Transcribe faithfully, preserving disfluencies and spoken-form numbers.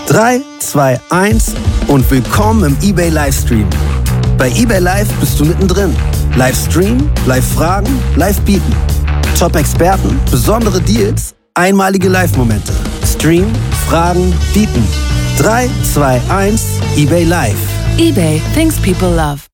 drei, zwei, eins und willkommen im eBay Livestream. Bei eBay Live bist du mittendrin. Live streamen, live fragen, live bieten. Top-Experten, besondere Deals, einmalige Live-Momente. Stream, fragen, bieten. drei, zwei, eins, eBay Live. eBay, things people love.